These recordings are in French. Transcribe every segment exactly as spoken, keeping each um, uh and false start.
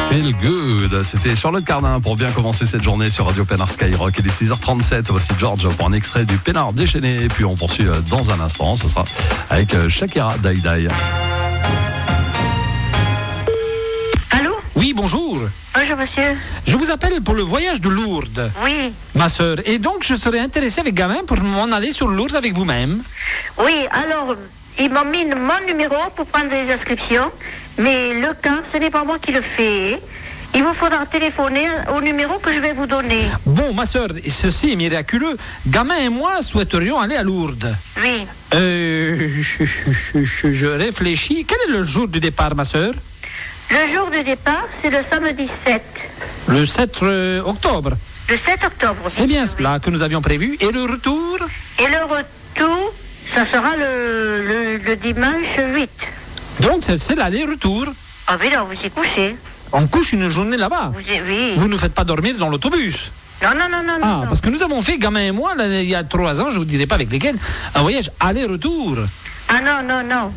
Feel good. C'était Charlotte Cardin pour bien commencer cette journée sur Radio Pénard Skyrock. Il est six heures trente-sept. Voici George pour un extrait du Pénard déchaîné. Et puis on poursuit dans un instant. Ce sera avec Shakira Dai Dai. Allô ? Oui, bonjour. Bonjour, monsieur. Je vous appelle pour le voyage de Lourdes. Oui. Ma sœur. Et donc, je serais intéressé avec gamin pour m'en aller sur Lourdes avec vous-même. Oui, alors, ils m'ont mis mon numéro pour prendre les inscriptions. Mais le cas, ce n'est pas moi qui le fais. Il vous faudra téléphoner au numéro que je vais vous donner. Bon, ma sœur, ceci est miraculeux. Gamin et moi souhaiterions aller à Lourdes. Oui. Euh, je, je, je, je, je réfléchis. Quel est le jour du départ, ma sœur ? Le jour du départ, c'est le samedi sept. Le sept euh, octobre. Le sept octobre. C'est bien cela que nous avions prévu. Et le retour ? Et le retour, ça sera le, le, le dimanche huit. Donc, c'est, c'est l'aller-retour. Ah oui, là, vous y couchez. On couche une journée là-bas. Vous y, oui. Vous ne nous faites pas dormir dans l'autobus. Non, non, non, non. Ah, non. parce que nous avons fait, gamin et moi, là, il y a trois ans, je ne vous dirai pas avec lesquels, un voyage aller-retour. Ah non, non, non.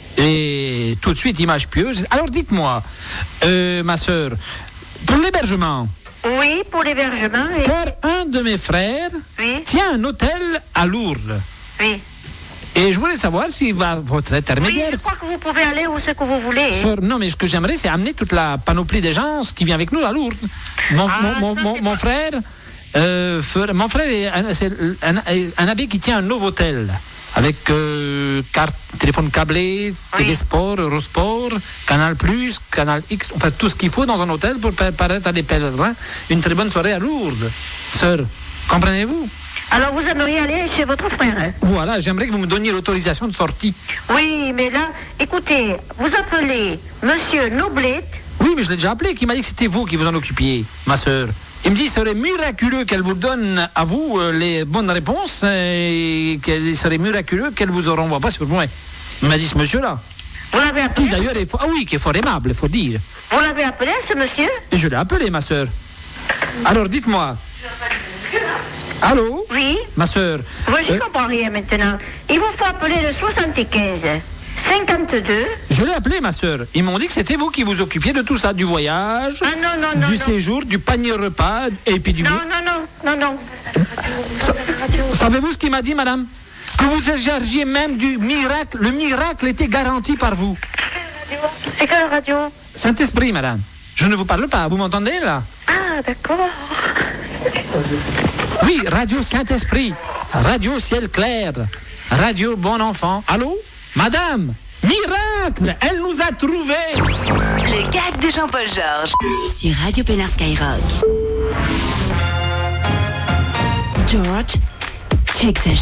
Et tout de suite, image pieuse. Alors, dites-moi, euh, ma sœur, pour l'hébergement, Oui, pour l'hébergement. Et... car un de mes frères Oui, tient un hôtel à Lourdes. oui. Et je voulais savoir si va, votre Oui, intermédiaire... je crois que vous pouvez aller où ce que vous voulez. Sœur, non, mais ce que j'aimerais, c'est amener toute la panoplie des gens qui vient avec nous à Lourdes. Mon, Ah, mon, ça, mon, c'est mon pas- frère, euh, fer- mon frère est un, c'est un, un abbé qui tient un Novotel avec euh, carte, téléphone câblé, T V Sport, Eurosport, Canal Plus, Canal X, enfin tout ce qu'il faut dans un hôtel pour paraître à des pèlerins une très bonne soirée à Lourdes. Sœur, comprenez-vous ? Alors, vous aimeriez aller chez votre frère, hein? Voilà, j'aimerais que vous me donniez l'autorisation de sortie. Oui, mais là, écoutez, vous appelez Monsieur Noblet. Oui, mais je l'ai déjà appelé, qui m'a dit que c'était vous qui vous en occupiez, ma sœur. Il me dit que ce serait miraculeux qu'elle vous donne à vous euh, les bonnes réponses et qu'il serait miraculeux qu'elle vous en renvoie pas sur moi. Il m'a dit ce monsieur-là. Vous l'avez Qui appelé d'ailleurs est fort, ah oui, qui est fort aimable, il faut dire. Vous l'avez appelé, ce monsieur? Et je l'ai appelé, ma sœur. Alors, dites-moi. Allô, Oui. ma sœur. Moi, je Euh, comprends rien maintenant. Il vous faut appeler le soixante-quinze cinquante-deux. Je l'ai appelé, ma sœur. Ils m'ont dit que c'était vous qui vous occupiez de tout ça, du voyage, Ah non, non, non, du non. séjour, du panier repas et puis du... Non, non, non, non, non. Sa- Savez-vous ce qu'il m'a dit, madame ? Que vous chargiez même du miracle. Le miracle était garanti par vous. C'est quelle radio? Saint-Esprit, madame. Je ne vous parle pas. Vous m'entendez, là ? Ah, d'accord. Oui, Radio Saint-Esprit. Radio Ciel Clair. Radio Bon Enfant. Allô ? Madame ? Miracle ! Elle nous a trouvés ! Le gag de Jean-Paul Georges. Sur Radio Pénard Skyrock. George, tu exagères.